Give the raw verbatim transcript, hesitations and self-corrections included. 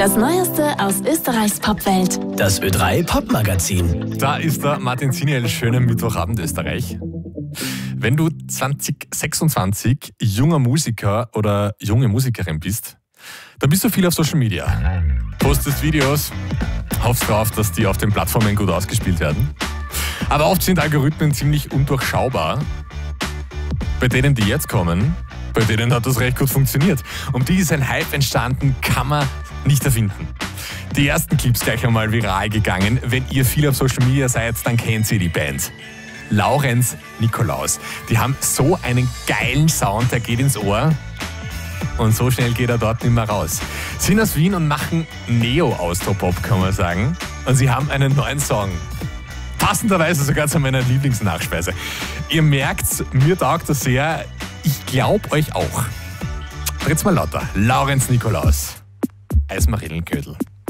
Das Neueste aus Österreichs Popwelt. Das Ö drei Popmagazin. Da ist der Martin Ziniel, schönen Mittwochabend Österreich. Wenn du zwanzig sechsundzwanzig junger Musiker oder junge Musikerin bist, dann bist du viel auf Social Media. Postest Videos, hoffst drauf, dass die auf den Plattformen gut ausgespielt werden. Aber oft sind Algorithmen ziemlich undurchschaubar. Bei denen, die jetzt kommen, bei denen hat das recht gut funktioniert. Um die ist ein Hype entstanden, kann man nicht erfinden. Die ersten Clips gleich einmal viral gegangen. Wenn ihr viel auf Social Media seid, dann kennt ihr die Band. Laurenz Nikolaus. Die haben so einen geilen Sound, der geht ins Ohr. Und so schnell geht er dort nicht mehr raus. Sind aus Wien und machen Neo-Austropop, kann man sagen. Und sie haben einen neuen Song. Passenderweise sogar zu meiner Lieblingsnachspeise. Ihr merkt's, mir taugt das sehr. Ich glaub euch auch. Dreht's mal lauter. Laurenz Nikolaus. Eismarillenködel.